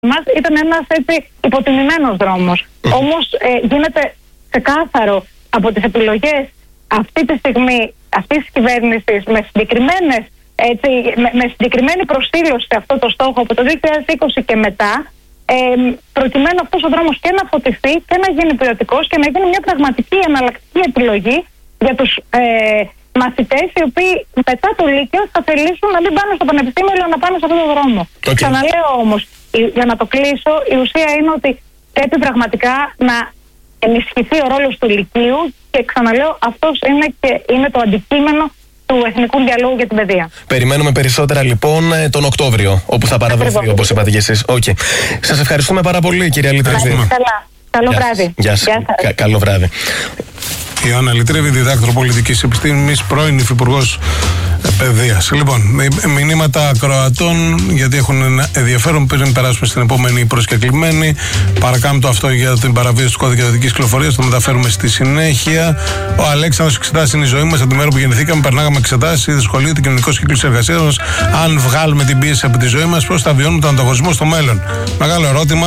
μας ήταν ένας έτσι υποτιμημένος δρόμος. Όμως γίνεται ξεκάθαρο από τις επιλογές αυτή τη στιγμή αυτής της κυβέρνησης με συγκεκριμένη προσήλωση σε αυτό το στόχο από το 2020 και μετά, προκειμένου αυτός ο δρόμος και να φωτιστεί και να γίνει ποιοτικός και να γίνει μια πραγματική εναλλακτική επιλογή για τους μαθητές οι οποίοι μετά το Λύκειο θα θελήσουν να μην πάνε στο πανεπιστήμιο αλλά να πάνε σε αυτόν τον δρόμο. Ξαναλέω όμως, για να το κλείσω, η ουσία είναι ότι πρέπει πραγματικά να ενισχυθεί ο ρόλος του Λυκείου και ξαναλέω, αυτός είναι το αντικείμενο του Εθνικού Διαλόγου για την Παιδεία. Περιμένουμε περισσότερα λοιπόν τον Οκτώβριο, όπου θα παραδοθεί, όπως είπατε και εσείς. Σας ευχαριστούμε πάρα πολύ, κυρία Λυτρεύη. Καλό βράδυ. Γεια σας. Καλό βράδυ. Η Ιωάννα Λυτρεύη, διδάκτρο πολιτικής επιστήμης, πρώην υφυπουργός παιδείας. Λοιπόν, μηνύματα ακροατών, γιατί έχουν ένα ενδιαφέρον πριν περάσουμε στην επόμενη προσκεκλημένη. Παρακάμπτω αυτό για την παραβίαση του κώδικα οδικής κυκλοφορίας, το μεταφέρουμε στη συνέχεια. Ο Αλέξανδρος, εξετάσεις είναι η ζωή μας. Από τη μέρα που γεννηθήκαμε, περνάγαμε εξετάσεις, είδε σχολείο, το κοινωνικό κύκλο της εργασίας μας. Αν βγάλουμε την πίεση από τη ζωή μας, πώς θα βιώνουμε τον ανταγωνισμό στο μέλλον? Μεγάλο ερώτημα.